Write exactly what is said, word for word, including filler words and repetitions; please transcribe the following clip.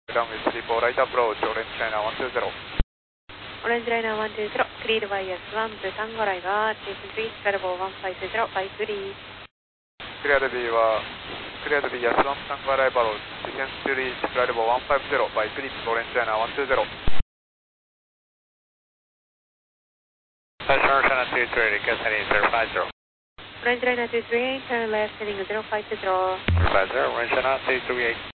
Runway three four right approach, Orange Liner one two zero. Orange Liner one two zero, cleared by S one, Busan arrival, Station three, Bravo one five zero, by three. Cleared B は、Cleared B 安ワンサンゴアライバル、Station three, Bravo one five zero, by three, Orange Liner one two zero. Orange Liner two three, request heading zero five zero. Orange Liner two three eight, turn left heading zero five zero. zero five zero, Orange Liner two three eight.